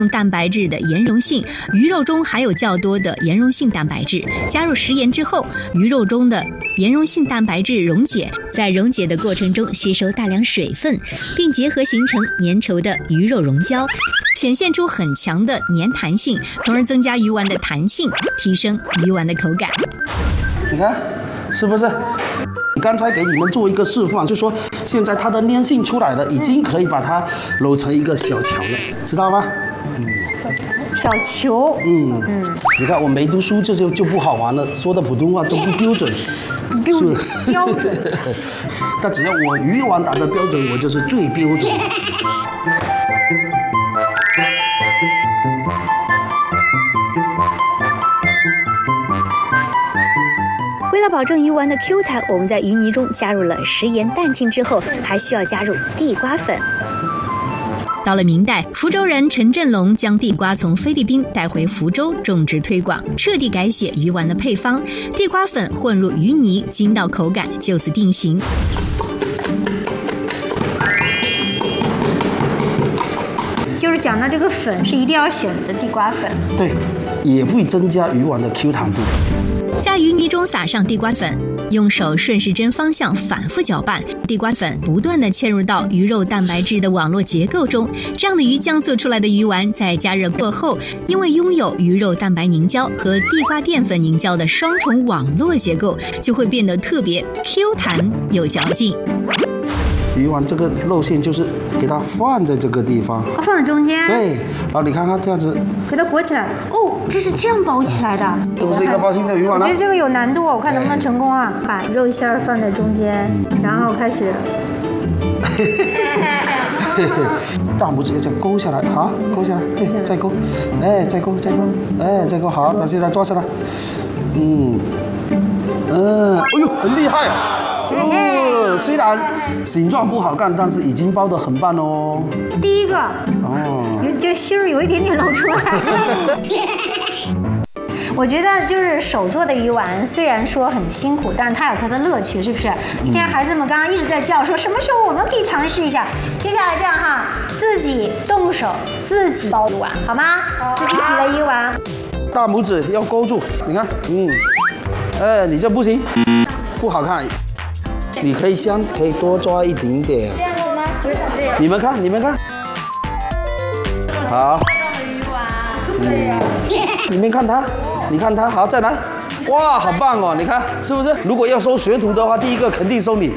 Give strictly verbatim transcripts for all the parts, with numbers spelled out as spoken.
蛋白质的盐溶性，鱼肉中含有较多的盐溶性蛋白质。加入食盐之后，鱼肉中的盐溶性蛋白质溶解，在溶解的过程中吸收大量水分，并结合形成粘稠的鱼肉溶胶，显现出很强的粘弹性，从而增加鱼丸的弹性，提升鱼丸的口感。 你看，是不是？你刚才给你们做一个示范，就说现在它的粘性出来了，已经可以把它揉成一个小球了，知道吗？嗯， 小球。 嗯嗯，你看我没读书，这就就不好玩了，说的普通话都不标准。 标准标准。 但只要我鱼丸打的标准，我就是最标准的。 为了保证鱼丸的 Q 弹，我们在鱼泥中加入了食盐蛋清之后，还需要加入地瓜粉。到了明代，福州人陈振龙将地瓜从菲律宾带回福州种植推广，彻底改写鱼丸的配方，地瓜粉混入鱼泥，筋道口感就此定型。 就是讲到这个粉是一定要选择地瓜粉， 对，也会增加鱼丸的 Q 弹度。 在鱼泥中撒上地瓜粉，用手顺时针方向反复搅拌，地瓜粉不断地嵌入到鱼肉蛋白质的网络结构中。这样的鱼浆做出来的鱼丸，在加热过后，因为拥有鱼肉蛋白凝胶和地瓜淀粉凝胶的双重网络结构，就会变得特别 Q 弹有嚼劲。 鱼丸这个肉馅就是给它放在这个地方， 哦，放在中间。 对，然后你看看这样子， 给它裹起来。哦，这是这样包起来的， 这不是一个包心的鱼丸吗？ 我觉得这个有难度，我看能不能成功啊！把肉馅儿放在中间，然后开始。 大拇指要这样勾下来，好，勾下来，对，再勾，哎，再勾，再勾，哎，再勾，好，那现在抓起来，嗯，嗯，哎呦，很厉害啊！哦，虽然形状不好看，但是已经包得很棒哦。 第一个，哦，就芯儿有一点点露出来。我觉得就是手做的鱼丸，虽然说很辛苦，但是它有它的乐趣，是不是？今天孩子们刚刚一直在叫说，什么时候我们可以尝试一下？接下来这样哈，自己动手，自己包鱼丸，好吗？自己挤了鱼丸， 大拇指要勾住，你看，嗯，哎，你这不行，不好看。你可以这样，可以多抓一点点。这样子吗？你们看，你们看，好。嗯，你们看他，你看他，好，再来。哇，好棒哦！你看是不是？如果要收学徒的话，第一个肯定收你。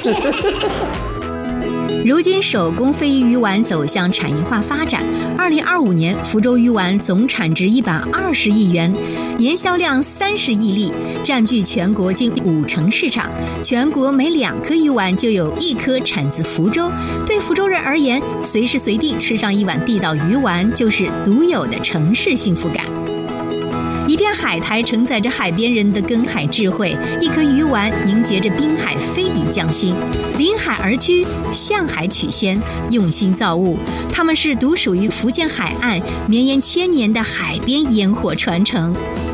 如今手工非遗鱼丸走向产业化发展。二零二五年，福州鱼丸总产值一百二十亿元，年销量三十亿粒，占据全国近五成市场。全国每两颗鱼丸就有一颗产自福州。对福州人而言，随时随地吃上一碗地道鱼丸，就是独有的城市幸福感。一片海苔承载着海边人的耕海智慧，一颗鱼丸凝结着滨海非遗匠心。临海而居，向海取鲜，用心造物。他们是独属于福建海岸绵延千年的海边烟火传承。